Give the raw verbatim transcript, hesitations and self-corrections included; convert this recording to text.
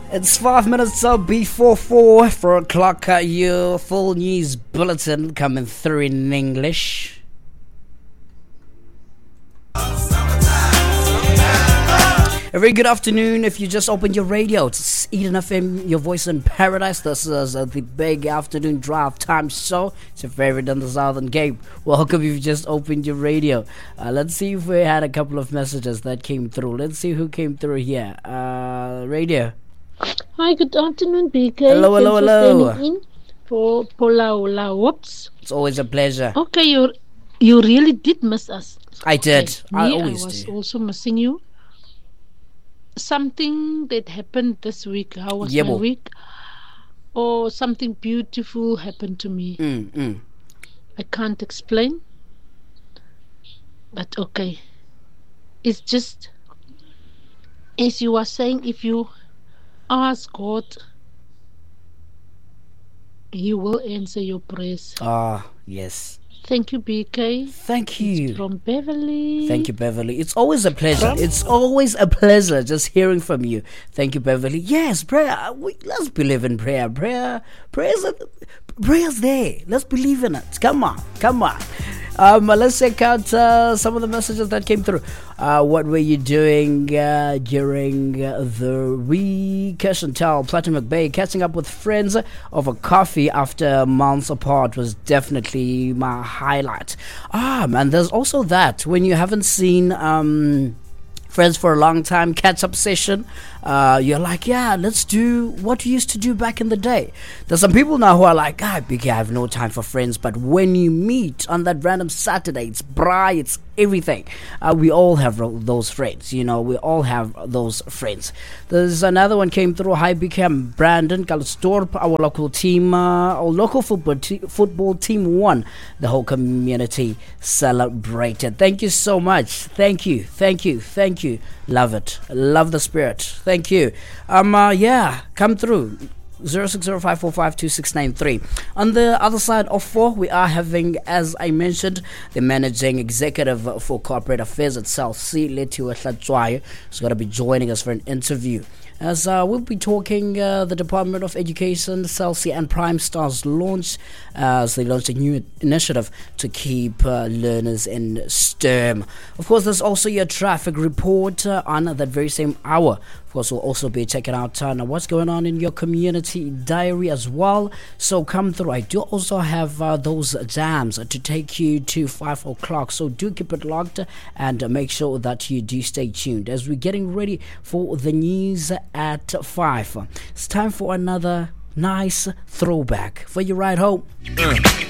It's five minutes uh, before four, four o'clock. Uh, your full news bulletin coming through in English. A very good afternoon. If you just opened your radio, it's Eden F M, your voice in paradise. This is uh, the big afternoon drive time show. It's your favorite in the Southern Cape. Welcome if you just opened your radio. Uh, let's see if we had a couple of messages that came through. Let's see who came through here. Uh, radio. Hi, good afternoon, B K. Hello, hello, Thanks hello. for standing in for Paula. Whoops. It's always a pleasure. Okay, you you really did miss us. I did. Okay. I Me, always I was do. also missing you. Something that happened this week. How was Yeah, my bo. week? Or something beautiful happened to me. Mm, mm. I can't explain. But okay. It's just, as you were saying, if you ask God, He will answer your prayers. Ah, yes. Thank you, B K. Thank It's you. from Beverly. Thank you, Beverly. It's always a pleasure. From- It's always a pleasure just hearing from you. Thank you, Beverly. Yes, prayer. We, let's believe in prayer. Prayer. Prayer's, prayer's there. Let's believe in it. Come on. Come on. Um, let's check out uh, some of the messages that came through. Uh, what were you doing uh, during uh, the week? Chantal, Platinum McBay, catching up with friends over coffee after months apart was definitely my highlight. Ah, man, there's also that when you haven't seen um, friends for a long time, catch up session. Uh, you're like, yeah, let's do what we used to do back in the day. There's some people now who are like, ah, B K, I have no time for friends. But when you meet on that random Saturday, it's braai, it's everything. Uh, we all have ro- those friends, you know, we all have those friends. There's another one came through. Hi, B K, I'm Brandon Kalstorp, our local team, uh, our local football, te- football team won. The whole community celebrated. Thank you so much. Thank you, thank you, thank you. Love it. Love the spirit. Thank you. Um, uh, yeah, come through. zero six zero five four five two six nine three. On the other side of four, we are having, as I mentioned, the managing executive for corporate affairs at South Sea, Letiwe Hlatshwayo, who's going to be joining us for an interview. As uh, we'll be talking, uh, the Department of Education, South Sea and Prime Stars launch, uh, as they launched a new initiative to keep uh, learners in STEM. Of course, there's also your traffic report uh, on that very same hour. Of course, we'll also be checking out uh, what's going on in your community diary as well. So come through. I do also have uh, those jams to take you to five o'clock. So do keep it locked and uh, make sure that you do stay tuned as we're getting ready for the news at five. It's time for another nice throwback for your ride home.